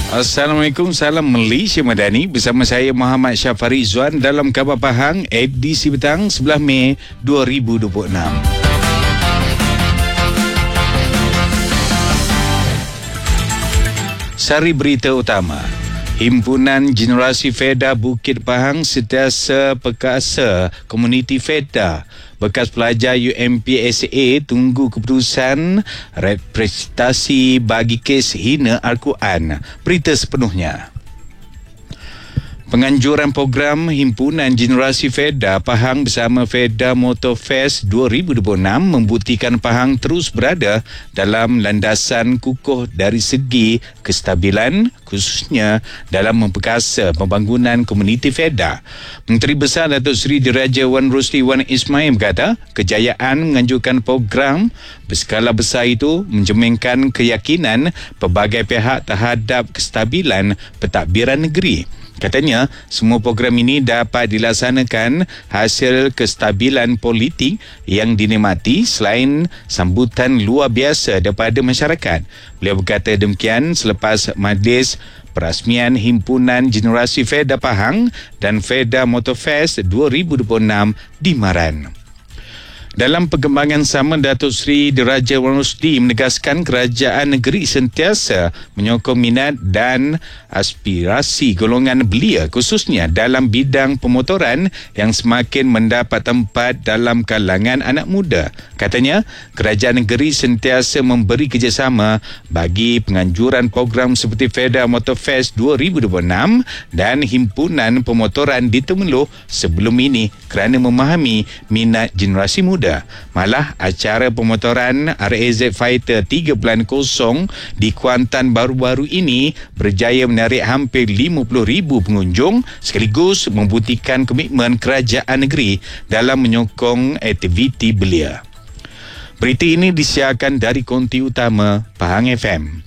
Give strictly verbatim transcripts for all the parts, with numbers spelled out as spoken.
Assalamualaikum, salam Malaysia Madani. Bersama saya Muhammad Syafari Zuan dalam Khabar Pahang edisi petang sebelas Mei dua ribu dua puluh enam. Sari berita utama. Himpunan Generasi FEDA Bukit Pahang sentiasa perkasa komuniti FEDA. Bekas pelajar U M P S A tunggu keputusan representasi bagi kes hina Al-Quran. Berita sepenuhnya. Penganjuran program Himpunan Generasi FEDA Pahang bersama FEDA Motor Fest dua ribu dua puluh enam membuktikan Pahang terus berada dalam landasan kukuh dari segi kestabilan, khususnya dalam memperkasa pembangunan komuniti FEDA. Menteri Besar Datuk Seri Diraja Wan Rusli Wan Ismail berkata, kejayaan menganjurkan program berskala besar itu mencerminkan keyakinan pelbagai pihak terhadap kestabilan pentadbiran negeri. Katanya, semua program ini dapat dilaksanakan hasil kestabilan politik yang dinikmati selain sambutan luar biasa daripada masyarakat. Beliau berkata demikian selepas majlis perasmian Himpunan Generasi FEDA Pahang dan FEDA Motor Fest dua ribu dua puluh enam di Maran. Dalam perkembangan sama, Datuk Seri Diraja Wan Rusli menegaskan kerajaan negeri sentiasa menyokong minat dan aspirasi golongan belia, khususnya dalam bidang pemotoran yang semakin mendapat tempat dalam kalangan anak muda. Katanya, kerajaan negeri sentiasa memberi kerjasama bagi penganjuran program seperti FEDA Motor Fest dua ribu dua puluh enam dan Himpunan Pemotoran di Temerloh sebelum ini kerana memahami minat generasi muda. Malah acara pemotoran R A Z Fighter tiga kosong di Kuantan baru-baru ini berjaya menarik hampir lima puluh ribu pengunjung sekaligus membuktikan komitmen kerajaan negeri dalam menyokong aktiviti belia. Berita ini disiarkan dari konti utama Pahang F M.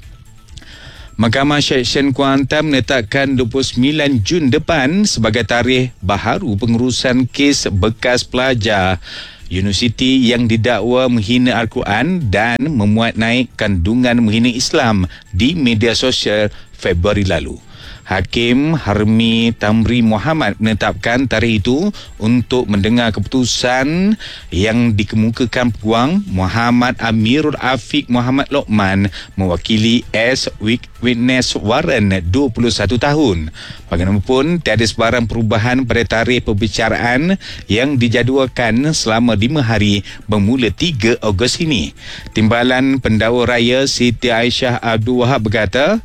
Mahkamah Seksyen Kuantan menetapkan dua puluh sembilan Jun depan sebagai tarikh baharu pengurusan kes bekas pelajar universiti yang didakwa menghina Al-Quran dan memuat naik kandungan menghina Islam di media sosial Februari lalu. Hakim Harmi Tamri Muhammad menetapkan tarikh itu untuk mendengar keputusan yang dikemukakan peguam Muhammad Amirul Afiq Muhammad Lokman mewakili S Witness Warren dua puluh satu tahun. Bagaimanapun, tiada sebarang perubahan pada tarikh perbicaraan yang dijadualkan selama lima hari bermula tiga Ogos ini. Timbalan Pendakwa Raya Siti Aisyah Abdul Wahab berkata,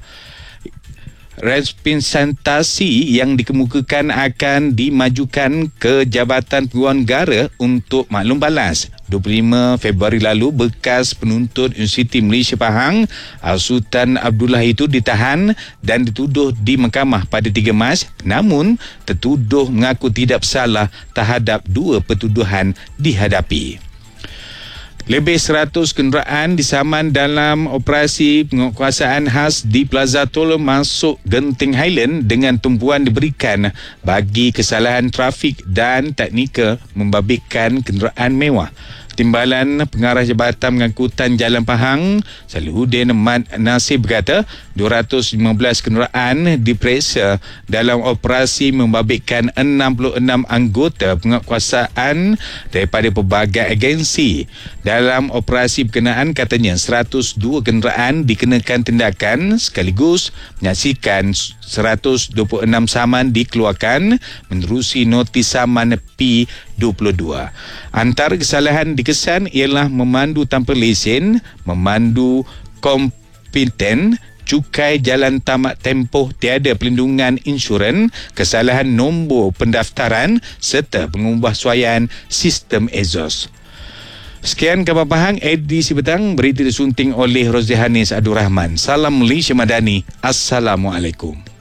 representasi yang dikemukakan akan dimajukan ke Jabatan Peguam Negara untuk maklum balas. dua puluh lima Februari lalu, bekas penuntut Universiti Malaysia Pahang, Sultan Abdullah itu ditahan dan dituduh di mahkamah pada tiga Mac, namun tertuduh mengaku tidak bersalah terhadap dua pertuduhan dihadapi. Lebih seratus kenderaan disaman dalam operasi penguasaan khas di Plaza Tol masuk Genting Highland dengan tumpuan diberikan bagi kesalahan trafik dan teknikal membabitkan kenderaan mewah. Timbalan Pengarah Jabatan Pengangkutan Jalan Pahang, Salihuddin Mat Nasir berkata, dua ratus lima belas kenderaan diperiksa dalam operasi membabitkan enam puluh enam anggota penguasaan daripada pelbagai agensi. Dalam operasi berkenaan, katanya seratus dua kenderaan dikenakan tindakan sekaligus menyaksikan seratus dua puluh enam saman dikeluarkan menerusi notis saman P dua puluh dua. Antara kesalahan dikesan ialah memandu tanpa lesen, memandu kompeten, cukai jalan tamat tempoh tiada pelindungan insurans, kesalahan nombor pendaftaran serta pengubahsuaian sistem exhaust. Sekian Khabar Pahang edisi petang, berita disunting oleh Rozi Hanis Abdul Rahman. Salam Malaysia Madani. Assalamualaikum.